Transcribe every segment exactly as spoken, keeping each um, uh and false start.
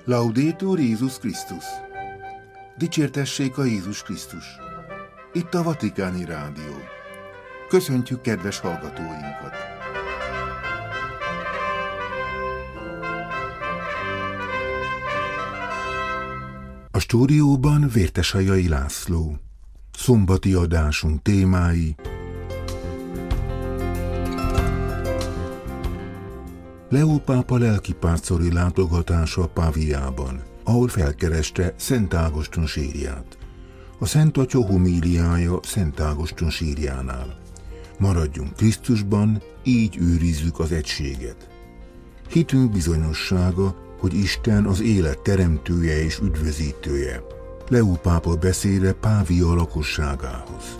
Laudetur Jézus Krisztus! Dicsértessék a Jézus Krisztus! Itt a Vatikáni Rádió. Köszöntjük kedves hallgatóinkat! A stúdióban Vértesajai László. Szombati adásunk témái: Leó pápa lelkipásztori látogatása Páviában, ahol felkereste Szent Ágoston sírját. A Szent Atya homíliája Szent Ágoston sírjánál. Maradjunk Krisztusban, így őrizzük az egységet. Hitünk bizonyossága, hogy Isten az élet teremtője és üdvözítője. Leó pápa beszéde Pávia lakosságához.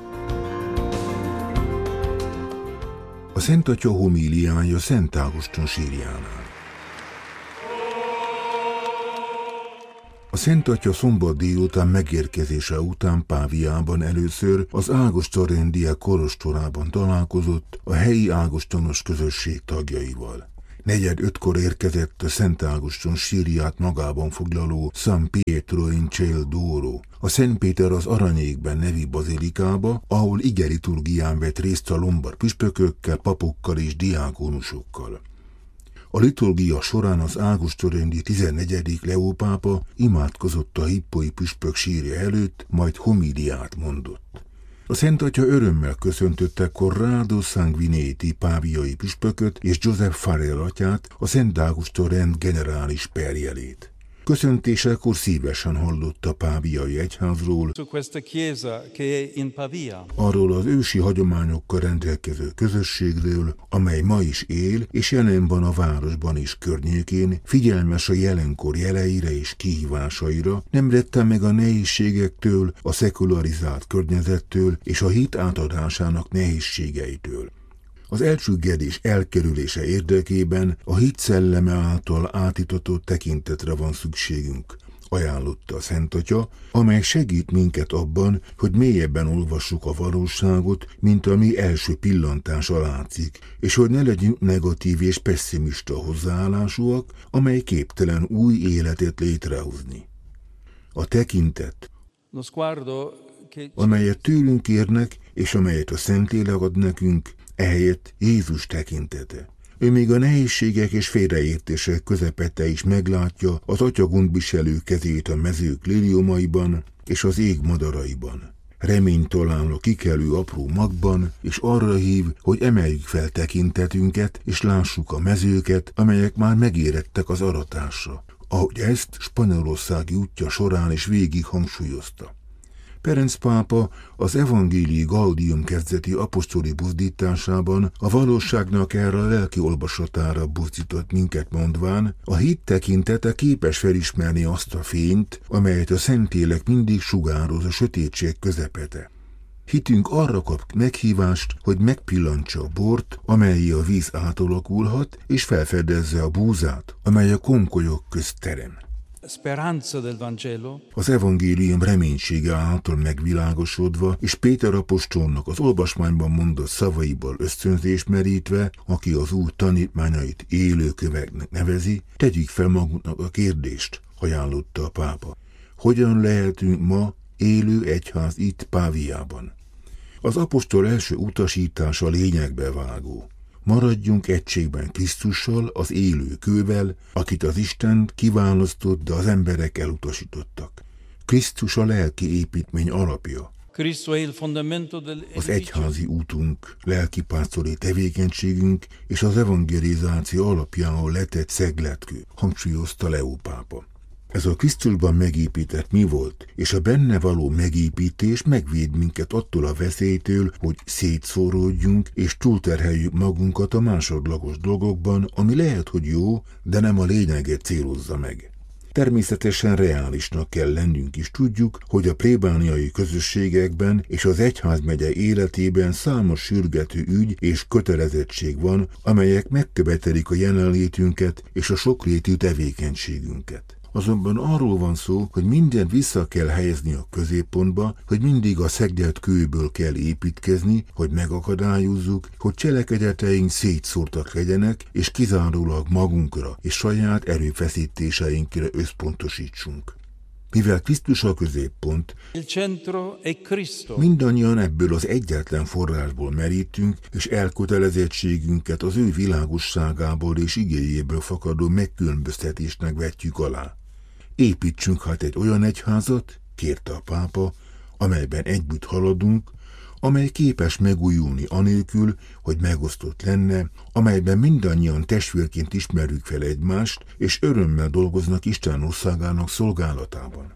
A Szent Atya homíliája Szent Ágoston sírjánál. A Szent Atya szombat délután megérkezése után Páviában először az ágostonrendiek kolostorában találkozott a helyi ágostonos közösség tagjaival. Negyed ötkor érkezett a Szent Ágoston sírját magában foglaló San Pietro in Ciel d'Oro, a Szent Péter az Aranyékben nevű bazilikába, ahol igeliturgián vett részt a lombard püspökökkel, papokkal és diákonusokkal. A liturgia során az ágostonrendi tizennegyedik Leó pápa imádkozott a hippói püspök sírja előtt, majd homíliát mondott. A Szent Atya örömmel köszöntötte Corrado Sanguinetti páviai püspököt és Joseph Farrell atyát, a Szent Ágoston rend generális perjelét. Köszöntésekor szívesen hallott a páviai egyházról, arról az ősi hagyományokkal rendelkező közösségről, amely ma is él és jelen van a városban és környékén, figyelmes a jelenkor jeleire és kihívásaira, nem rettem meg a nehézségektől, a szekularizált környezettől és a hit átadásának nehézségeitől. Az elcsüggedés elkerülése érdekében a hit szelleme által átítatott tekintetre van szükségünk, ajánlotta a Szent Atya, amely segít minket abban, hogy mélyebben olvassuk a valóságot, mint ami első pillantása látszik, és hogy ne legyünk negatív és pesszimista hozzáállásúak, amely képtelen új életet létrehozni. A tekintet, amelyet tőlünk kérnek, és amelyet a Szentlélek ad nekünk, ehelyett Jézus tekintete. Ő még a nehézségek és félreértések közepette is meglátja az Atya gondviselő kezét a mezők liliomaiban és az ég madaraiban. Reményt talál a kikelő apró magban, és arra hív, hogy emeljük fel tekintetünket, és lássuk a mezőket, amelyek már megérettek az aratásra, ahogy ezt spanyolországi útja során is végig hangsúlyozta. Ferenc pápa az Evangelii Gaudium kezdeti apostoli buzdításában a valóságnak erre a lelki olvasatára buzdított minket mondván, a hit tekintete képes felismerni azt a fényt, amelyet a Szentlélek mindig sugároz a sötétség közepete. Hitünk arra kap meghívást, hogy megpillantsa a bort, amellyé a víz átalakulhat, és felfedezze a búzát, amely a konkolyok közt terem. Az evangélium reménysége által megvilágosodva, és Péter apostolnak az olvasmányban mondott szavaiból ösztönzést merítve, aki az úr tanítmányait élőköveknek nevezi, tegyük fel magunknak a kérdést, ajánlotta a pápa. Hogyan lehetünk ma élő egyház itt Páviában? Az apostol első utasítása lényegbe vágó. Maradjunk egységben Krisztussal, az élő kővel, akit az Isten kiválasztott, de az emberek elutasítottak. Krisztus a lelki építmény alapja. Az egyházi útunk, lelkipásztori tevékenységünk és az evangelizáció alapjául letett szegletkő, hangsúlyozta Leó pápa. Ez a Krisztusban megépített mi volt, és a benne való megépítés megvéd minket attól a veszélytől, hogy szétszóródjunk és túlterheljük magunkat a másodlagos dolgokban, ami lehet, hogy jó, de nem a lényeget célozza meg. Természetesen reálisnak kell lennünk, és tudjuk, hogy a plébániai közösségekben és az egyházmegye életében számos sürgető ügy és kötelezettség van, amelyek megkövetelik a jelenlétünket és a sokrétű tevékenységünket. Azonban arról van szó, hogy mindent vissza kell helyezni a középpontba, hogy mindig a szegdelt kőből kell építkezni, hogy megakadályozzuk, hogy cselekedeteink szétszórtak legyenek, és kizárólag magunkra és saját erőfeszítéseinkre összpontosítsunk. Mivel Krisztus a középpont, mindannyian ebből az egyetlen forrásból merítünk, és elkötelezettségünket az ő világosságából és igéjéből fakadó megkülönböztetésnek vetjük alá. Építsünk hát egy olyan egyházat, kérte a pápa, amelyben együtt haladunk, amely képes megújulni anélkül, hogy megosztott lenne, amelyben mindannyian testvérként ismerjük fel egymást, és örömmel dolgoznak Isten országának szolgálatában.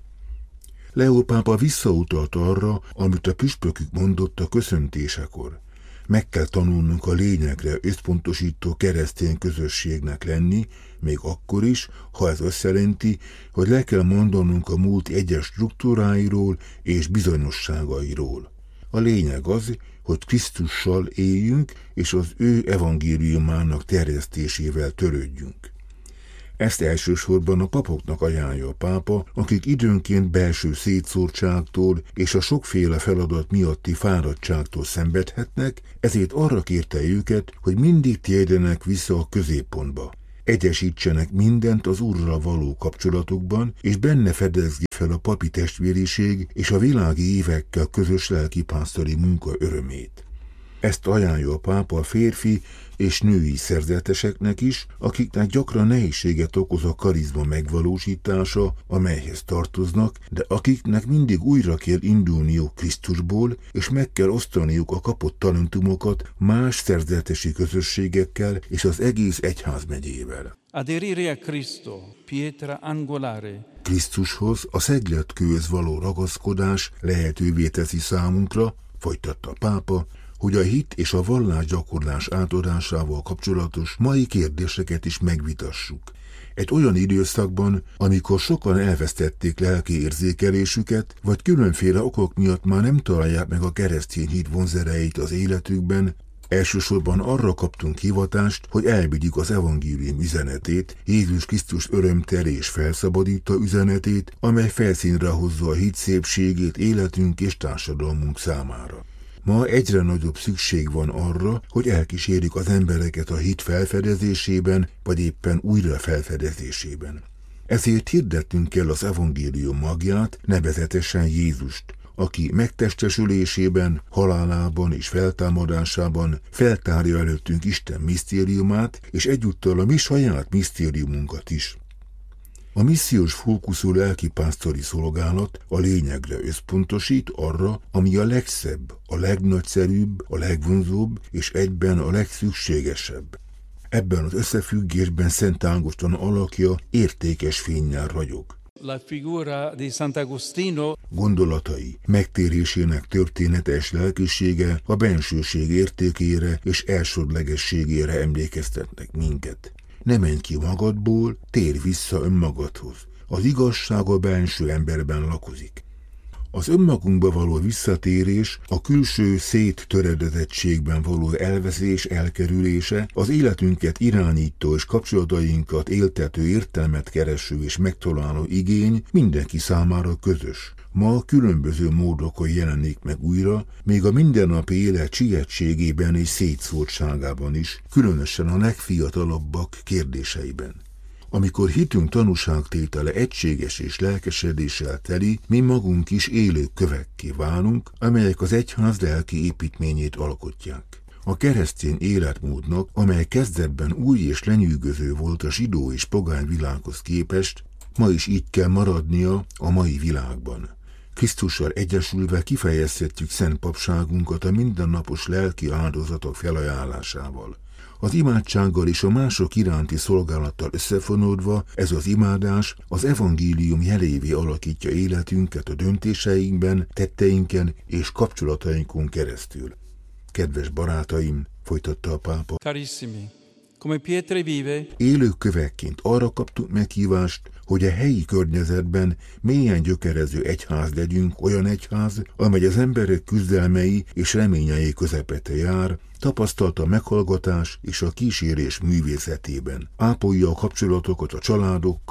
Leó pápa visszautalt arra, amit a püspökük mondott a köszöntésekor. Meg kell tanulnunk a lényegre összpontosító keresztény közösségnek lenni, még akkor is, ha ez azt jelenti, hogy le kell mondanunk a múlt egyes struktúráiról és bizonyosságairól. A lényeg az, hogy Krisztussal éljünk, és az ő evangéliumának terjesztésével törődjünk. Ezt elsősorban a papoknak ajánlja a pápa, akik időnként belső szétszórtságtól és a sokféle feladat miatti fáradtságtól szenvedhetnek, ezért arra kérte őket, hogy mindig térjenek vissza a középpontba. Egyesítsenek mindent az Úrral való kapcsolatukban, és benne fedezzék fel a papi testvériség és a világi évekkel közös lelkipásztori munka örömét. Ezt ajánlja a pápa a férfi és női szerzeteseknek is, akiknek gyakran nehézséget okoz a karizma megvalósítása, amelyhez tartoznak, de akiknek mindig újra kell indulniuk Krisztusból, és meg kell osztaniuk a kapott talentumokat más szerzetesi közösségekkel és az egész egyházmegyével. Aderire a Cristo, pietra angolare. Krisztushoz, a szegletkőhöz való ragaszkodás lehetővé teszi számunkra, folytatta a pápa, hogy a hit és a vallásgyakorlás átadásával kapcsolatos mai kérdéseket is megvitassuk. Egy olyan időszakban, amikor sokan elvesztették lelki érzékelésüket, vagy különféle okok miatt már nem találják meg a keresztény hit vonzereit az életükben, elsősorban arra kaptunk hivatást, hogy elvigyük az evangélium üzenetét, Jézus Krisztus örömteli és felszabadító üzenetét, amely felszínre hozza a hit szépségét életünk és társadalmunk számára. Ma egyre nagyobb szükség van arra, hogy elkísérjük az embereket a hit felfedezésében, vagy éppen újra felfedezésében. Ezért hirdettünk kell az evangélium magját, nevezetesen Jézust, aki megtestesülésében, halálában és feltámadásában feltárja előttünk Isten misztériumát, és egyúttal a mi saját misztériumunkat is. A missziós fókuszú lelkipásztori szolgálat a lényegre összpontosít, arra, ami a legszebb, a legnagyszerűbb, a legvonzóbb és egyben a legszükségesebb. Ebben az összefüggésben Szent Ágoston alakja értékes fénnyel ragyog. La figura di Sant'Agostino Gondolatai, megtérésének története és lelkisége a bensőség értékére és elsődlegességére emlékeztetnek minket. Ne menj ki magadból, térj vissza önmagadhoz. Az igazság a benső emberben lakozik. Az önmagunkba való visszatérés, a külső széttöredezettségben való elveszés elkerülése, az életünket irányító és kapcsolatainkat éltető értelmet kereső és megtaláló igény mindenki számára közös. Ma különböző módokon jelenik meg újra, még a mindennapi élet sietségében és szétszórtságában is, különösen a legfiatalabbak kérdéseiben. Amikor hitünk tanúságtétele egységes és lelkesedéssel teli, mi magunk is élő kövekké válunk, amelyek az egyház lelki építményét alkotják. A keresztény életmódnak, amely kezdetben új és lenyűgöző volt a zsidó és pogány világhoz képest, ma is így kell maradnia a mai világban. Krisztussal egyesülve kifejezhetjük szent papságunkat a mindennapos lelki áldozatok felajánlásával. Az imádsággal és a mások iránti szolgálattal összefonódva ez az imádás az evangélium jelévé alakítja életünket a döntéseinkben, tetteinken és kapcsolatainkon keresztül. Kedves barátaim, folytatta a pápa, Carissimi, come pietre vive, élő kövekként arra kaptuk meghívást, hogy a helyi környezetben mélyen gyökerező egyház legyünk, olyan egyház, amely az emberek küzdelmei és reményei közepette jár, tapasztalta a meghallgatás és a kísérés művészetében. Ápolja a kapcsolatokat a családokkal,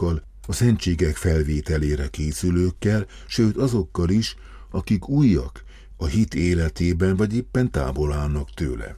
a szentségek felvételére készülőkkel, sőt azokkal is, akik újak a hit életében, vagy éppen távol állnak tőle.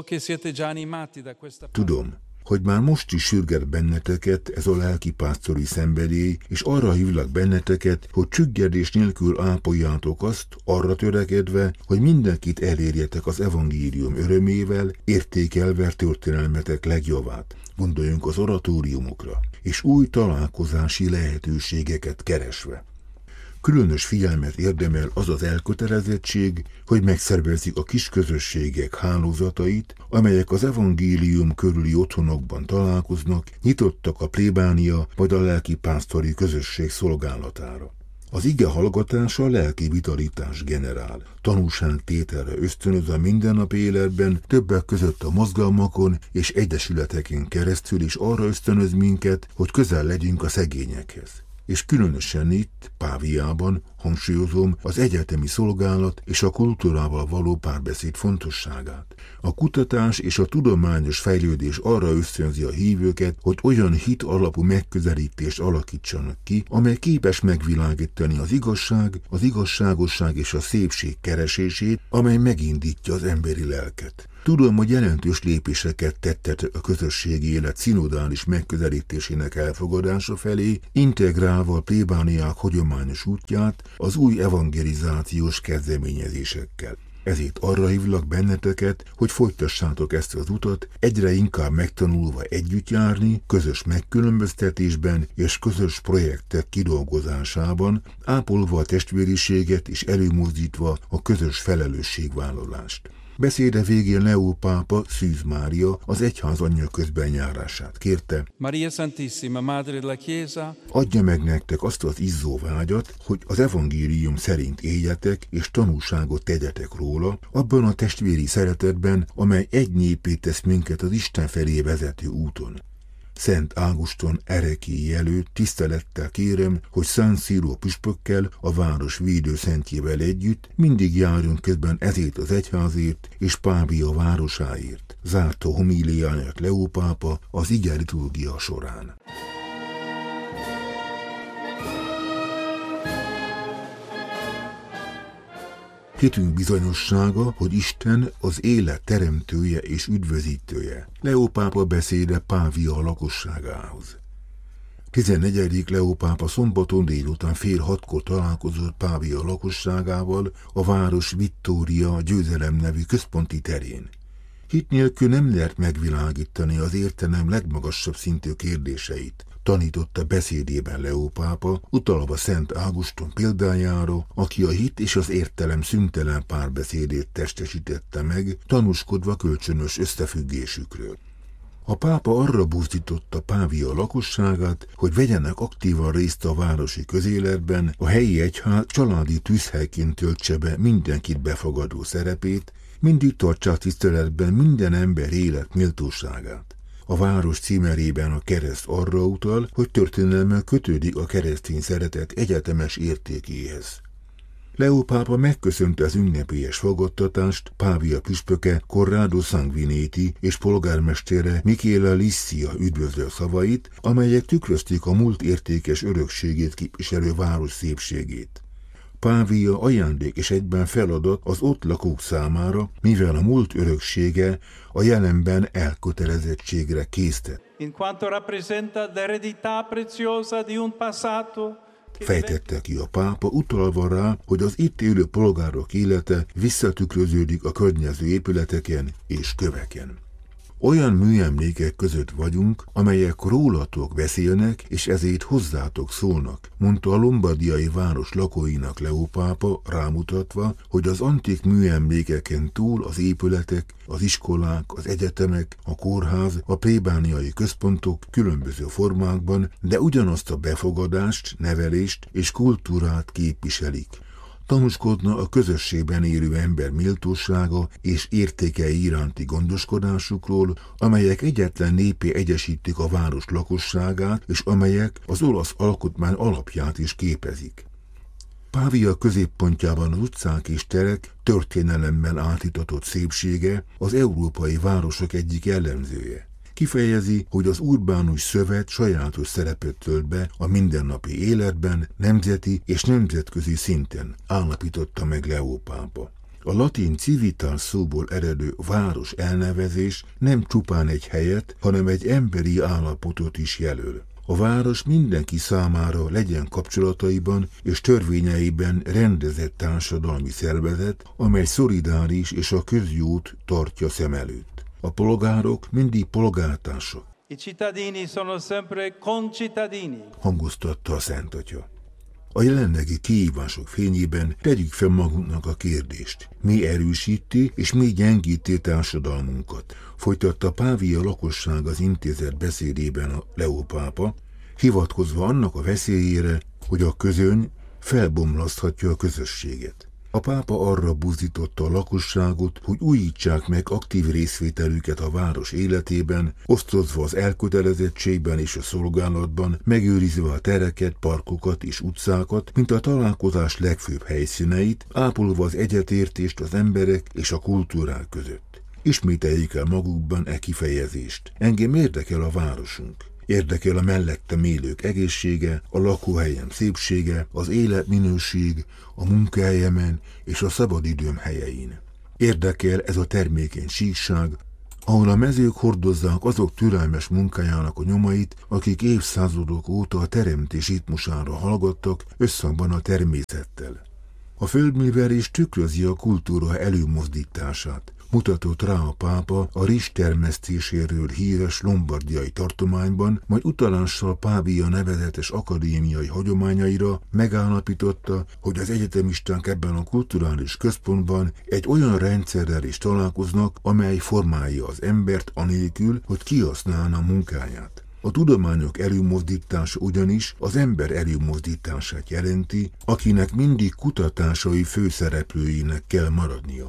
Tudom, hogy már most is sürget benneteket ez a lelkipásztori szenvedély, és arra hívlak benneteket, hogy csüggedés nélkül ápoljátok azt, arra törekedve, hogy mindenkit elérjetek az evangélium örömével, értékelve történelmetek legjavát. Gondoljunk az oratóriumokra, és új találkozási lehetőségeket keresve. Különös figyelmet érdemel az az elkötelezettség, hogy megszervezik a kisközösségek hálózatait, amelyek az evangélium körüli otthonokban találkoznak, nyitottak a plébánia vagy a lelkipásztori közösség szolgálatára. Az ige hallgatása a lelki vitalitás generál, tanúságtételre ösztönöz a mindennapi életben, többek között a mozgalmakon és egyesületeken keresztül is arra ösztönöz minket, hogy közel legyünk a szegényekhez. És különösen itt, Páviában, hangsúlyozom az egyetemi szolgálat és a kultúrával való párbeszéd fontosságát. A kutatás és a tudományos fejlődés arra ösztönzi a hívőket, hogy olyan hit alapú megközelítést alakítsanak ki, amely képes megvilágítani az igazság, az igazságosság és a szépség keresését, amely megindítja az emberi lelket. Tudom, hogy jelentős lépéseket tettet a közösségi élet szinodális megközelítésének elfogadása felé, integrálva a plébániák hagyományos útját az új evangelizációs kezdeményezésekkel. Ezért arra hívlak benneteket, hogy folytassátok ezt az utat, egyre inkább megtanulva együtt járni, közös megkülönböztetésben és közös projektek kidolgozásában, ápolva a testvériséget és előmozdítva a közös felelősségvállalást. Beszéde végén Leó pápa Szűz Mária az egyház anyja közbenjárását kérte. Maria Santissima, Madre della Chiesa, adja meg nektek azt az izzó vágyat, hogy az evangélium szerint éljetek és tanúságot tegyetek róla, abban a testvéri szeretetben, amely egy népé tesz minket az Isten felé vezető úton. Szent Ágoston erekélyi előtt tisztelettel kérem, hogy San Siro püspökkel, a város védőszentjével együtt mindig járjunk közben ezért az egyházért és Pávia városáért, zárta homíliáját Leó pápa az ige liturgia során. Hitünk bizonyossága, hogy Isten az élet teremtője és üdvözítője. Leó pápa beszéde Pávia lakosságához. tizennegyedik Leó pápa szombaton délután fél hatkor találkozott Pávia lakosságával a város Vittória győzelem nevű központi terén. Hit nélkül nem lehet megvilágítani az értelem legmagasabb szintű kérdéseit, tanította beszédében Leó pápa, utalva Szent Ágoston példájára, aki a hit és az értelem szüntelen párbeszédét testesítette meg, tanúskodva kölcsönös összefüggésükről. A pápa arra buzdította Pávia lakosságát, hogy vegyenek aktívan részt a városi közéletben, a helyi egyház családi tűzhelyként töltse be mindenkit befogadó szerepét, mindig tartsák tiszteletben minden ember élet méltóságát. A város címerében a kereszt arra utal, hogy történelemmel kötődik a keresztény szeretet egyetemes értékéhez. Leó pápa megköszönte az ünnepélyes fogadtatást Pávia püspöke Corrado Sanguinetti és polgármestere Michela Lissia üdvözlő szavait, amelyek tükrözték a múlt értékes örökségét képviselő város szépségét. Pávia ajándék és egyben feladat az ott lakók számára, mivel a múlt öröksége a jelenben elkötelezettségre késztet. in quanto rappresenta l'eredità preziosa di un passato, fejtette ki a pápa, utalva rá, hogy az itt élő polgárok élete visszatükröződik a környező épületeken és köveken. Olyan műemlékek között vagyunk, amelyek rólatok beszélnek, és ezért hozzátok szólnak, mondta a lombardiai város lakóinak Leó pápa, rámutatva, hogy az antik műemlékeken túl az épületek, az iskolák, az egyetemek, a kórház, a plébániai központok különböző formákban, de ugyanazt a befogadást, nevelést és kultúrát képviselik. Tanúskodna a közösségben élő ember méltósága és értékei iránti gondoskodásukról, amelyek egyetlen népé egyesítik a város lakosságát, és amelyek az olasz alkotmány alapját is képezik. Pávia középpontjában az utcák és terek történelemmel átitatott szépsége az európai városok egyik jellemzője. kifejezi, hogy az urbánus szövet sajátos szerepet tölt be a mindennapi életben, nemzeti és nemzetközi szinten, állapította meg Leó pápa. A latin civitas szóból eredő város elnevezés nem csupán egy helyet, hanem egy emberi állapotot is jelöl. A város mindenki számára legyen kapcsolataiban és törvényeiben rendezett társadalmi szervezet, amely szolidáris és a közjót tartja szem előtt. A polgárok mindig polgártársak. I cittadini sono sempre concittadini. Hangoztatta a Szent Atya. A jelenlegi kihívások fényében tegyük fel magunknak a kérdést. Mi erősíti és mi gyengíti társadalmunkat? Folytatta Pávia lakosság az intézet beszédében a Leó pápa, hivatkozva annak a veszélyére, hogy a közöny felbomlaszthatja a közösséget. A pápa arra buzdította a lakosságot, hogy újítsák meg aktív részvételüket a város életében, osztozva az elkötelezettségben és a szolgálatban, megőrizve a tereket, parkokat és utcákat, mint a találkozás legfőbb helyszíneit, ápolva az egyetértést az emberek és a kultúrák között. Ismételjék el magukban e kifejezést. Engem érdekel a városunk. Érdekel a mellettem élők egészsége, a lakóhelyem szépsége, az életminőség, a munkahelyemen és a szabadidőm helyein. Érdekel ez a termékeny síkság, ahol a mezők hordozzák azok türelmes munkájának a nyomait, akik évszázadok óta a teremtés ritmusára hallgattak összhangban a természettel. A földművelés tükrözi a kultúra előmozdítását. Mutatott rá a pápa a rizs termesztéséről híres lombardiai tartományban, majd utalással Pávia nevezetes akadémiai hagyományaira megállapította, hogy az egyetemisták ebben a kulturális központban egy olyan rendszerrel is találkoznak, amely formálja az embert anélkül, hogy kihasználna munkáját. A tudományok előmozdítása ugyanis az ember előmozdítását jelenti, akinek mindig kutatásai főszereplőinek kell maradnia.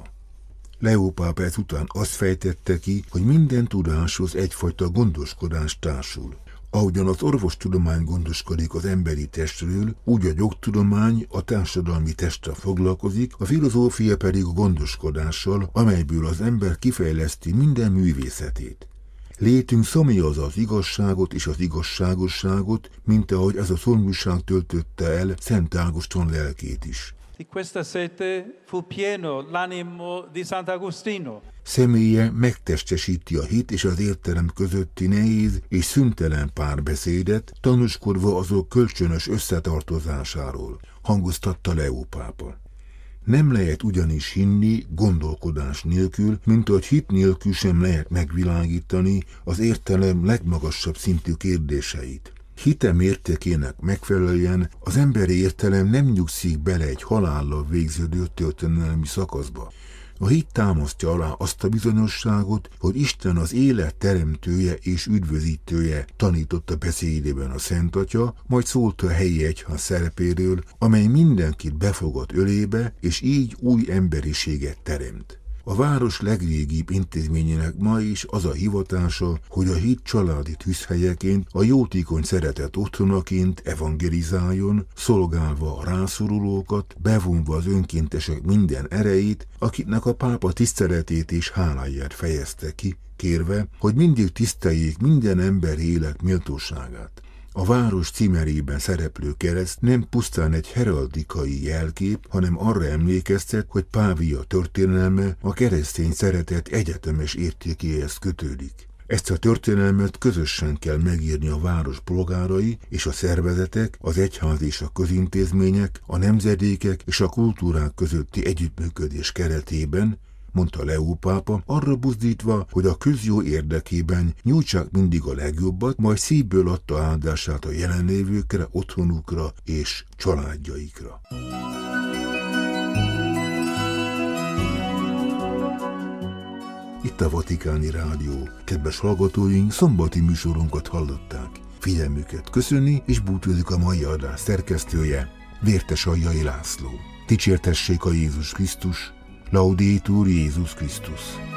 Leó pápa ezután azt fejtette ki, hogy minden tudáshoz egyfajta gondoskodás társul. Ahogyan az orvostudomány gondoskodik az emberi testről, úgy a jogtudomány a társadalmi testtel foglalkozik, a filozófia pedig a gondoskodással, amelyből az ember kifejleszti minden művészetét. Létünk szomjazza az igazságot és az igazságosságot, mint ahogy ez a szomjúság töltötte el Szent Ágoston lelkét is. Di questa sete fu pieno l'animo di Sant'Agostino. Személye megtestesíti a hit és az értelem közötti nehéz és szüntelen párbeszédet, tanúskodva azok kölcsönös összetartozásáról, hangoztatta Leó pápa. Nem lehet ugyanis hinni gondolkodás nélkül, mint ahogy hit nélkül sem lehet megvilágítani az értelem legmagasabb szintű kérdéseit. Hite mértékének megfelelően az emberi értelem nem nyugszik bele egy halállal végződő történelmi szakaszba. A hit támasztja alá azt a bizonyosságot, hogy Isten az élet teremtője és üdvözítője, tanította beszédében a Szent Atya, majd szólt a helyi egyház szerepéről, amely mindenkit befogad ölébe, és így új emberiséget teremt. A város legrégibb intézményének ma is az a hivatása, hogy a hit családi tűzhelyeként, a jótékony szeretet otthonaként evangelizáljon, szolgálva a rászorulókat, bevonva az önkéntesek minden erejét, akiknek a pápa tiszteletét és háláját fejezte ki, kérve, hogy mindig tiszteljék minden ember élet méltóságát. A város címerében szereplő kereszt nem pusztán egy heraldikai jelkép, hanem arra emlékeztet, hogy Pávia történelme a keresztény szeretet egyetemes értékéhez kötődik. Ezt a történelmet közösen kell megírni a város polgárai és a szervezetek, az egyház és a közintézmények, a nemzedékek és a kultúrák közötti együttműködés keretében, mondta Leó pápa, arra buzdítva, hogy a közjó érdekében nyújtsák mindig a legjobbat, majd szívből adta áldását a jelenlévőkre, otthonukra és családjaikra. Itt a Vatikáni Rádió. Kedves hallgatóink, szombati műsorunkat hallották. Figyelmüket köszöni és búcsúzik a mai adás szerkesztője, Vértesaljai László. Dicsértessék a Jézus Krisztus! Laudetur Jézus Krisztus!